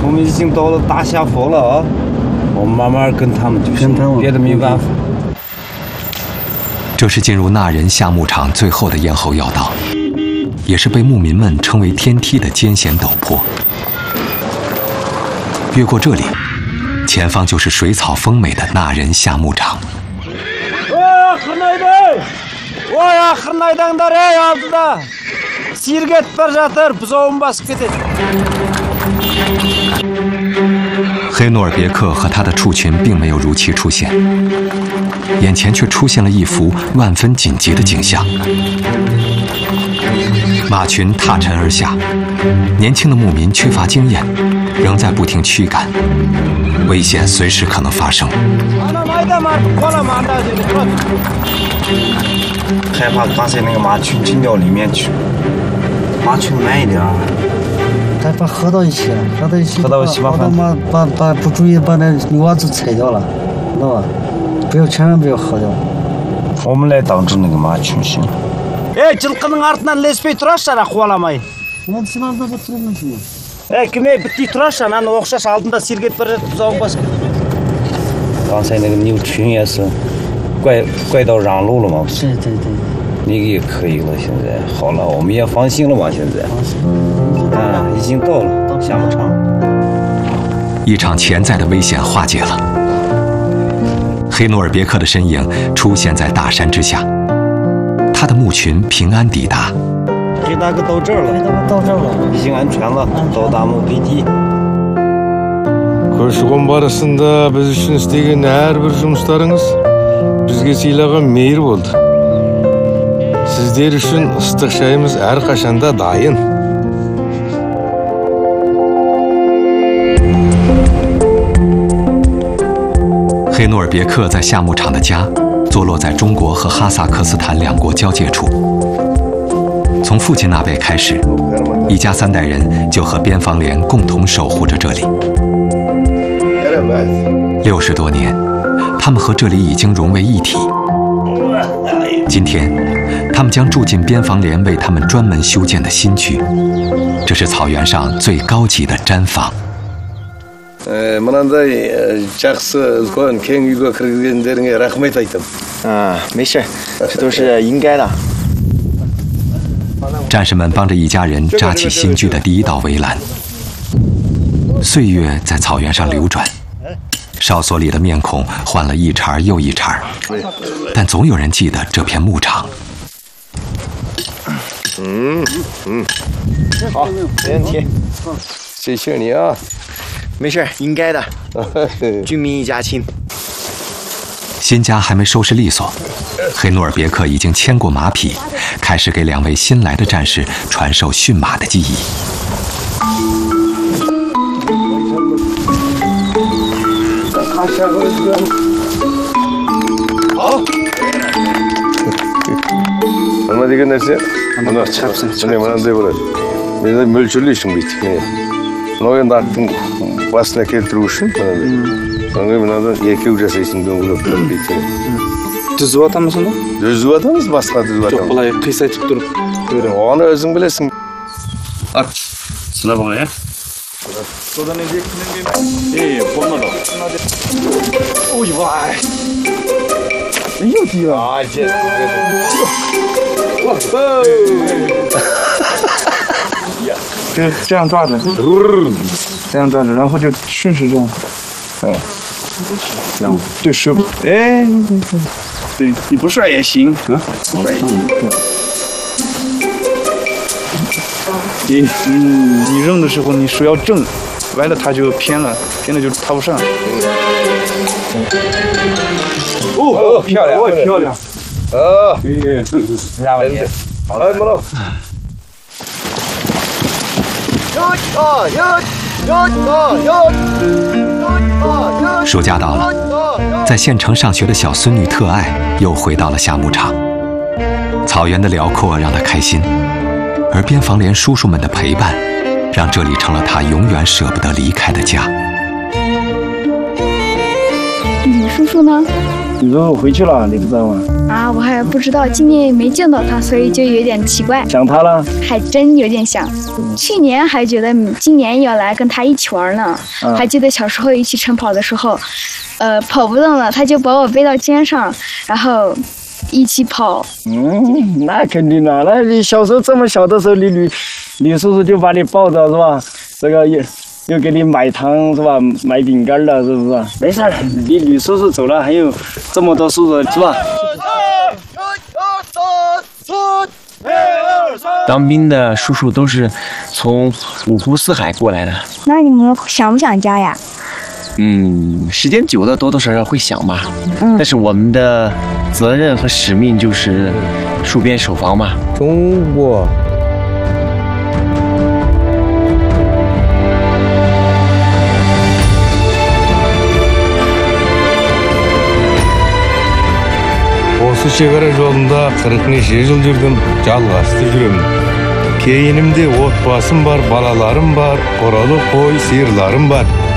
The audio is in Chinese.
我们已经到了大下坡了啊，我们慢慢跟他们就行，别的没办法。 这是进入纳仁夏牧场最后的咽喉要道，也是被牧民们称为天梯的艰险陡坡。越过这里，前方就是水草丰美的纳仁夏牧场。黑努尔别克和他的畜群并没有如期出现，眼前却出现了一幅万分紧急的景象。马群踏尘而下，年轻的牧民缺乏经验，仍在不停驱赶，危险随时可能发生。 害怕刚才那个马群进到里面去，马群慢一点。 他把合到一起了， 合到一起把不注意把那牛娃子踩掉了，知道吧？千万不要合掉。 我们来挡住那个马群行。жылқының артынан ілеспей тұраршы ана қуаламай. Кіме бітпей тұраршы ананы оқшаш алдында сергетіп бара жатып бұзауын басып кетті. 刚才那个牛群也是怪到让路了嘛？ 对。 那个也可以了，现在好了，我们也放心了嘛，现在。已经到了夏牧场。 一场潜在的危险化解了，黑努尔别克的身影出现在大山之下，他的牧群平安抵达。 黑大哥到这儿了，已经安全了，到达目的地。 көші-қон барысында біз үшін істеген әрбір жұмыстарыңыз бізге сыйлаған мейір болды. Сіздер үшін ыстық шайымыз әрқашанда дайын. 黑努尔别克在夏牧场的家坐落在中国和哈萨克斯坦两国交界处。从父亲那辈开始，一家3代人就和边防连共同守护着这里。 60多年，他们和这里已经融为一体。今天，他们将住进边防连为他们专门修建的新居，这是草原上最高级的毡房。 мынандай жақсы үлкен кең үйге кіргендеріңе рахмет айтамын. 没事，这都是应该的。 战士们帮着一家人扎起新居的第一道围栏。岁月在草原上流转，哨所里的面孔换了一茬又一茬，但总有人记得这片牧场。 好，没问题。谢谢你啊。 没事，应该的。军民一家亲。 新家还没收拾利索，黑努尔别克已经牵过马匹，开始给2位新来的战士传授驯马的技艺。 好。얼마 되겠나지? 하나 잡сын. 근데 мынандай болады. Мен мөлшерлейсің бүйтіп. Мынау енді аттың басына келтіру үшін мынадан екеу жасайсың дөңгелеп тұрып бүйтіп. Дүзіп атамыз сонда? Дүзіп атамыз, басқа дүзіп атамыз. Жоқ, былай қисайтып тұрып. Оны өзің білесің. ат, сына баға, я? Содан енді болмады. Ойбай! 又低了。啊，这。这样抓着，这样抓着，然后就顺时这样，这样对手，对，你不帅也行啊，帅也行。你扔的时候你手要正，歪了它就偏了，偏了就插不上。哦，漂亮，漂亮。没问题。好了，莫老。 暑假到了，在县城上学的小孙女特爱又回到了夏牧场。草原的辽阔让她开心，而边防连叔叔们的陪伴，让这里成了她永远舍不得离开的家。 李叔叔呢？ 你叔叔回去了，你不知道吗？ 啊，我还不知道，今年也没见到他，所以就有点奇怪。 想他了？ 还真有点想。去年还觉得今年要来跟他一起玩呢，还记得小时候一起晨跑的时候，跑不动了，他就把我背到肩上，然后一起跑。 那肯定的，那你小时候这么小的时候，李叔叔就把你抱着是吧？这个又给你买糖是吧？买饼干了是不是？没事，你吕叔叔走了，还有这么多叔叔是吧？ 当兵的叔叔都是从五湖四海过来的。 那你们想不想家呀？ 时间久了多多少少会想吧。但是我们的责任和使命就是戍边守防嘛。 中国。Осы шекара жолында 40 жыл жүрдім, жалғасты жүремін. Кейінімде отбасым бар, балаларым бар, қоралы қой, сиырларым бар.